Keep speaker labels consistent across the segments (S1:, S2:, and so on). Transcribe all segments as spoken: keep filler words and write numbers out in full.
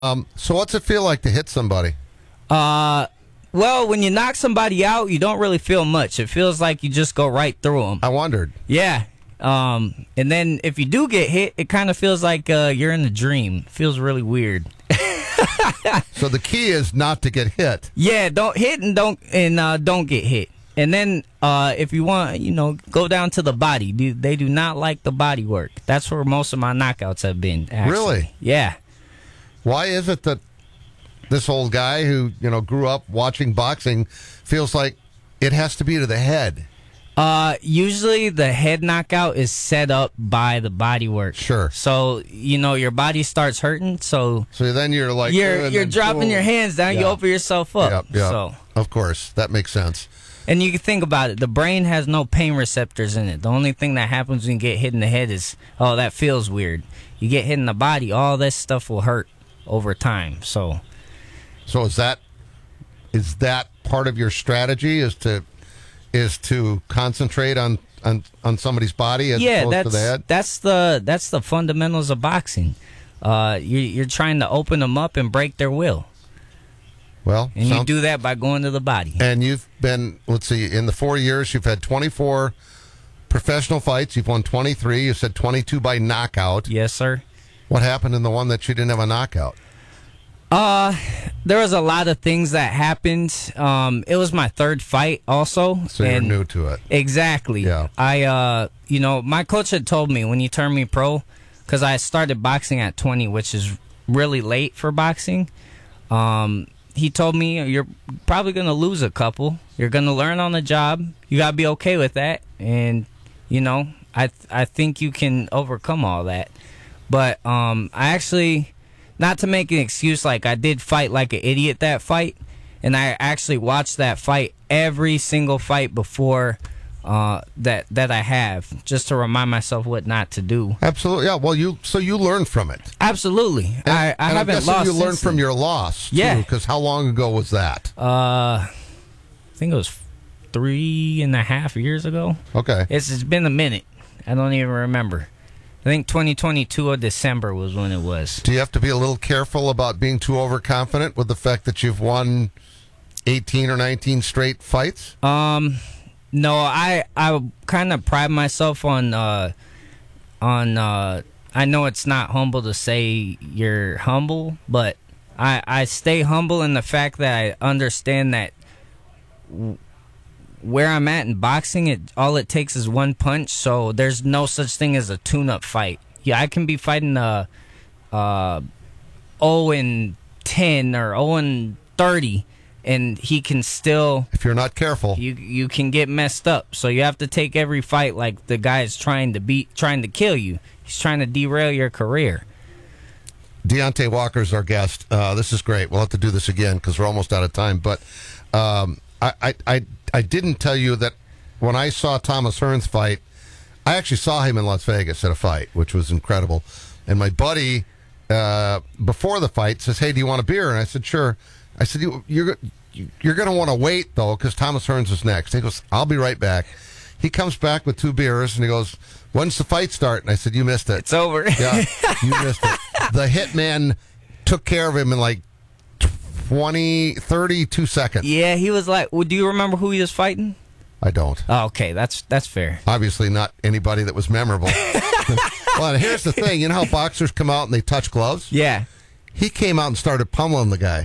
S1: Um, so what's it feel like to hit somebody?
S2: Uh, well, when you knock somebody out, you don't really feel much. It feels like you just go right through them.
S1: I wondered.
S2: Yeah. Um, and then if you do get hit, it kind of feels like uh, you're in a dream. It feels really weird.
S1: So the key is not to get hit.
S2: Yeah, don't hit and don't and uh, don't get hit. And then uh, if you want, you know, go down to the body. Do, they do not like the body work. That's where most of my knockouts have been. Actually.
S1: Really?
S2: Yeah.
S1: Why is it that this old guy who, you know, grew up watching boxing feels like it has to be to the head?
S2: Uh, usually the head knockout is set up by the body work.
S1: Sure.
S2: So, you know, your body starts hurting, so
S1: So then you're like...
S2: you're
S1: "Uh,"
S2: you're
S1: then
S2: dropping
S1: boom.
S2: your hands down,
S1: Yeah.
S2: you open yourself up.
S1: Yep, yep.
S2: So,
S1: Of course, that makes sense.
S2: and you can think about it, the brain has no pain receptors in it. The only thing that happens when you get hit in the head is, oh, that feels weird. You get hit in the body, all this stuff will hurt over time. So,
S1: So is that is that part of your strategy? Is to is to concentrate on on, on somebody's body as
S2: yeah,
S1: opposed
S2: that's
S1: to the head?
S2: that's the that's the fundamentals of boxing. Uh, you, you're trying to open them up and break their will.
S1: Well,
S2: And you
S1: sounds-
S2: do that by going to the body.
S1: And you've been, let's see, in the four years, you've had twenty-four professional fights. You've won twenty-three. You said twenty-two by knockout.
S2: Yes, sir.
S1: What happened in the one that you didn't have a knockout?
S2: Uh, there was a lot of things that happened. Um, it was my third fight also.
S1: So you're
S2: and
S1: new to it.
S2: Exactly.
S1: Yeah.
S2: I, uh, you know, my coach had told me when you turn me pro, because I started boxing at twenty, which is really late for boxing. Um, he told me you're probably going to lose a couple. You're going to learn on the job. You got to be okay with that. And, you know, I, th- I think you can overcome all that. But um, I actually, not to make an excuse, like I did fight like an idiot that fight, and I actually watched that fight every single fight before uh, that that I have, just to remind myself what not to do.
S1: Absolutely. Yeah. Well, you so you learned from it.
S2: Absolutely,
S1: And,
S2: I, I
S1: and
S2: haven't
S1: I'm guessing
S2: lost.
S1: you learned
S2: since
S1: from
S2: then.
S1: your loss.
S2: Yeah.
S1: Because how long ago was that?
S2: Uh, I think it was three and a half years ago.
S1: Okay.
S2: It's it's been a minute. I don't even remember. I think twenty twenty-two of December was when it was.
S1: Do you have to be a little careful about being too overconfident with the fact that you've won eighteen or nineteen straight fights?
S2: Um, no, I I kind of pride myself on uh on uh. I know it's not humble to say you're humble, but I I stay humble in the fact that I understand that w- where I'm at in boxing, it all it takes is one punch. So there's no such thing as a tune-up fight. Yeah, I can be fighting a uh oh and ten or oh and thirty, and he can still.
S1: If you're not careful.
S2: You you can get messed up. So you have to take every fight like the guy is trying to beat, trying to kill you. He's trying to derail your career.
S1: Deontay Walker's our guest. Uh, this is great. We'll have to do this again because we're almost out of time. But um, I, I, I, I didn't tell you that when I saw Thomas Hearns fight, I actually saw him in Las Vegas at a fight, which was incredible. And my buddy, uh, before the fight, says, "Hey, do you want a beer?" And I said, "Sure." I said, you, "You're you're going to want to wait though, because Thomas Hearns is next." He goes, "I'll be right back." He comes back with two beers and he goes, "When's the fight start?" And I said, "You missed it.
S2: It's over."
S1: Yeah, you missed it. The hitman took care of him in like twenty, thirty-two seconds.
S2: Yeah, he was like, well, do you remember who he was fighting?
S1: I don't.
S2: Oh, okay, that's that's fair.
S1: Obviously not anybody that was memorable. Well, here's the thing. You know how boxers come out and they touch gloves?
S2: Yeah.
S1: He came out and started pummeling the guy.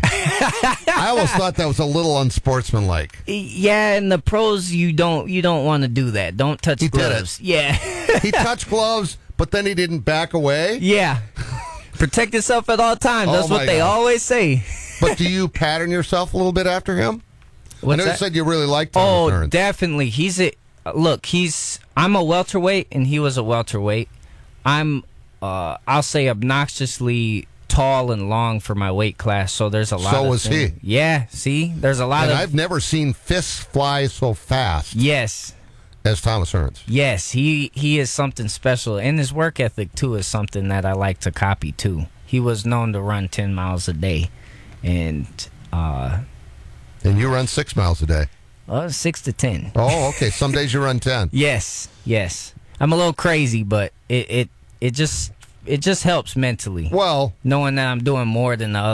S1: I almost thought that was a little unsportsmanlike.
S2: Yeah, and the pros, you don't you don't want to do that. Don't touch
S1: He did it.
S2: gloves. Yeah.
S1: He touched gloves, but then he didn't back away.
S2: Yeah. Protect yourself at all times.
S1: Oh,
S2: That's
S1: my
S2: what they
S1: God.
S2: always say.
S1: But do you pattern yourself a little bit after him? I
S2: What's
S1: know you
S2: that?
S1: said you really liked Thomas
S2: Oh,
S1: Hearns.
S2: definitely. He's a look. He's I'm a welterweight, and he was a welterweight. I'm, uh, I'll say, obnoxiously tall and long for my weight class. So there's a lot.
S1: So
S2: of
S1: was he.
S2: things. Yeah. See, there's a lot
S1: And
S2: of.
S1: I've never seen fists fly so fast
S2: yes.
S1: as Thomas Hearns.
S2: Yes. He he is something special, and his work ethic too is something that I like to copy too. He was known to run ten miles a day, and uh,
S1: And you run six miles a day.
S2: well, six to ten.
S1: Oh, okay. Some days you run ten.
S2: Yes, yes. I'm a little crazy, but it, it it just it just helps mentally
S1: Well,
S2: knowing that I'm doing more than the